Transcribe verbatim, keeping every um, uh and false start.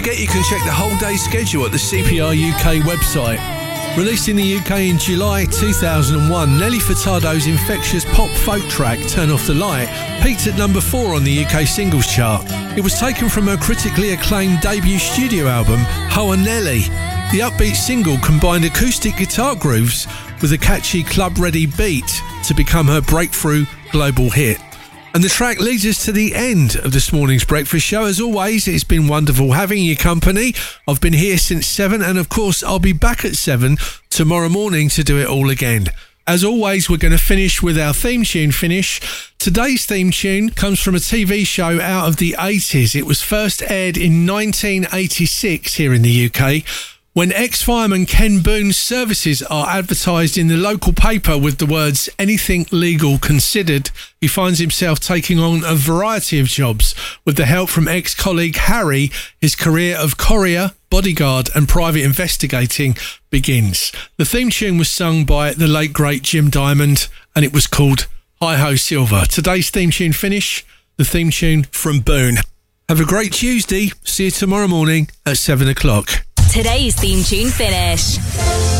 forget you can check the whole day schedule at the C P R U K website. Released in the U K in July two thousand one, Nelly Furtado's infectious pop folk track Turn Off the Light peaked at number four on the U K singles chart. It was taken from her critically acclaimed debut studio album, Hoa Nelly. The upbeat single combined acoustic guitar grooves with a catchy club-ready beat to become her breakthrough global hit. And the track leads us to the end of this morning's breakfast show. As always, it's been wonderful having your company. I've been here since seven, and of course, I'll be back at seven tomorrow morning to do it all again. As always, we're going to finish with our theme tune finish. Today's theme tune comes from a T V show out of the eighties. It was first aired in nineteen eighty-six here in the U K. When ex-fireman Ken Boone's services are advertised in the local paper with the words anything legal considered, he finds himself taking on a variety of jobs. With the help from ex-colleague Harry, his career of courier, bodyguard and private investigating begins. The theme tune was sung by the late great Jim Diamond and it was called Hi Ho Silver. Today's theme tune finish, the theme tune from Boone. Have a great Tuesday. See you tomorrow morning at seven o'clock. Today's theme tune finish.